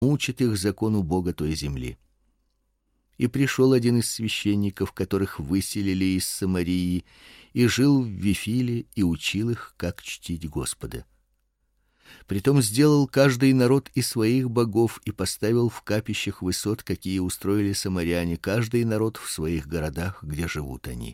учит их закону Бога той земли. И пришел один из священников, которых выселили из Самарии, и жил в Вифиле и учил их, как чтить Господа. Притом сделал каждый народ и своих богов и поставил в капищах высот, какие устроили самаряне, каждый народ в своих городах, где живут они.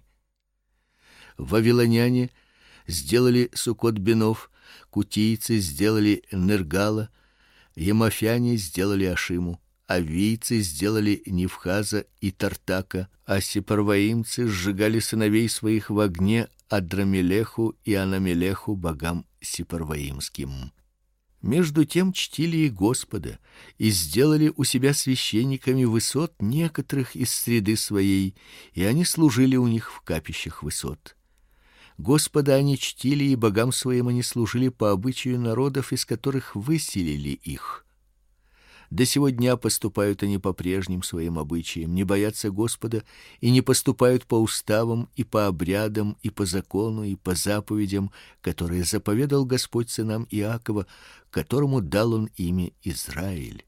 Вавилоняне сделали Суккот-Бенов, кутийцы сделали Нергала, ямафяне сделали Ашиму, авийцы сделали Нивхаза и Тартака, а сепарваимцы сжигали сыновей своих в огне Адрамелеху и Анамелеху, богам сепарваимским. Между тем чтили и Господа, и сделали у себя священниками высот некоторых из среды своей, и они служили у них в капищах высот. Господа они чтили, и богам своим они служили по обычаю народов, из которых выселили их. До сего дня поступают они по прежним своим обычаям, не боятся Господа и не поступают по уставам и по обрядам и по закону и по заповедям, которые заповедал Господь сынам Иакова, которому дал он имя Израиль.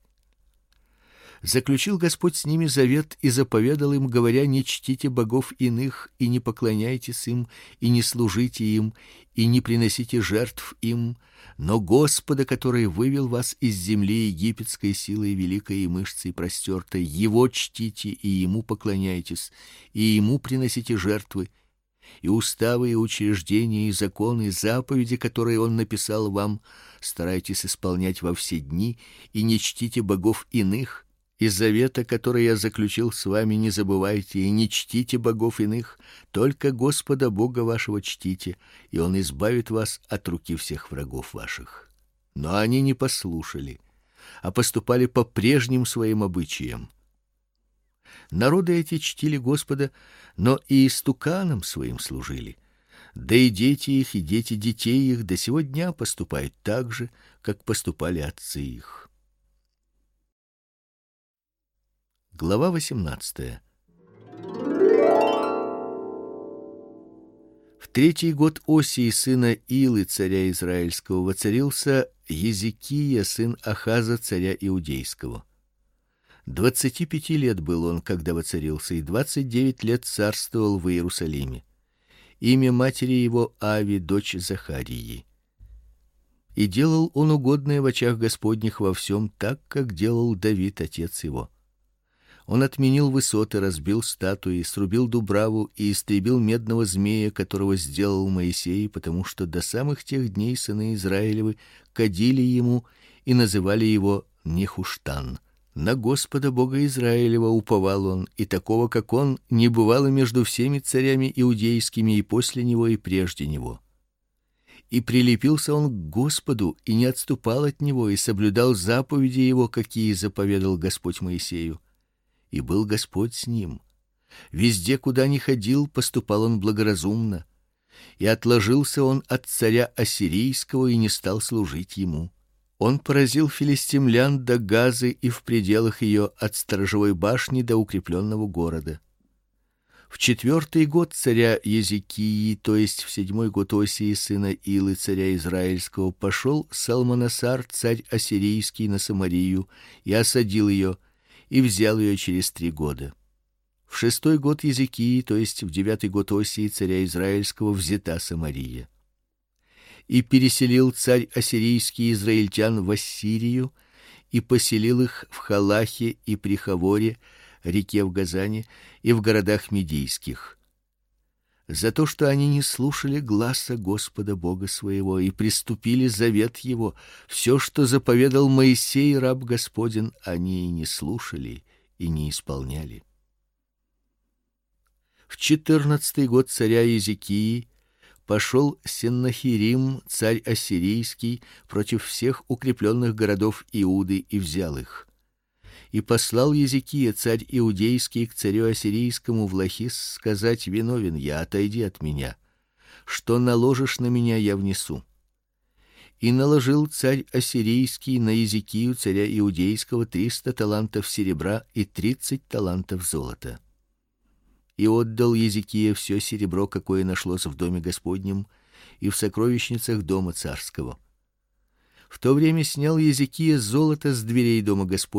Заключил Господь с ними завет и заповедал им, говоря: не чтите богов иных и не поклоняйтесь им и не служите им и не приносите жертв им, но Господа, который вывел вас из земли египетской силой великой и мышцей простертой, его чтите и ему поклоняйтесь, и ему приносите жертвы, и уставы и учреждения и законы и заповеди, которые он написал вам, старайтесь исполнять во все дни, и не чтите богов иных. Из завета, который я заключил с вами, не забывайте и не чтите богов иных, только Господа Бога вашего чтите, и он избавит вас от руки всех врагов ваших. Но они не послушали, а поступали по прежним своим обычаям. Народы эти чтили Господа, но и истуканам своим служили. Да и дети их, и дети детей их до сего дня поступают так же, как поступали отцы их. Глава 18. В третий год Осии сына Илы, царя израильского, воцарился Езекия, сын Ахаза, царя иудейского. 25 лет был он, когда воцарился, и 29 лет царствовал в Иерусалиме. Имя матери его Ави, дочь Захарии. И делал он угодное в очах Господних во всем, так как делал Давид отец его. Он отменил высоты, разбил статуи, срубил дубраву и истребил медного змея, которого сделал Моисей, потому что до самых тех дней сыны Израилевы кадили ему и называли его Нехуштан. На Господа Бога Израилева уповал он, и такого, как он, не бывало между всеми царями иудейскими и после него, и прежде него. И прилепился он к Господу и не отступал от него, и соблюдал заповеди его, какие заповедал Господь Моисею. И был Господь с ним. Везде, куда ни ходил, поступал он благоразумно. И отложился он от царя ассирийского и не стал служить ему. Он поразил филистимлян до Газы и в пределах ее, от сторожевой башни до укрепленного города. В 4-й год царя Езекии, то есть в 7-й год Осии сына Илы, царя израильского, пошел Салманасар, царь ассирийский, на Самарию и осадил ее, и взял ее через 3 года. В 6-й год Езекии, то есть в 9-й год Осии, царя израильского, взята Самария. И переселил царь ассирийский израильтян в Ассирию и поселил их в Халахе и при Хаворе, реке в Газане, и в городах медийских. За то, что они не слушали гласа Господа Бога своего и приступили завет его, все, что заповедал Моисей, раб Господень, они и не слушали и не исполняли. В 14-й год царя Езекии пошел Сеннахирим, царь ассирийский, против всех укрепленных городов Иуды и взял их. И послал Езекия, царь иудейский, к царю ассирийскому в Лахис сказать: виновен я, отойди от меня. Что наложишь на меня, я внесу. И наложил царь ассирийский на Езекию, царя иудейского, 300 талантов серебра и 30 талантов золота. И отдал Езекия все серебро, какое нашлось в доме Господнем и в сокровищницах дома царского. В то время снял Езекия золото с дверей дома Господня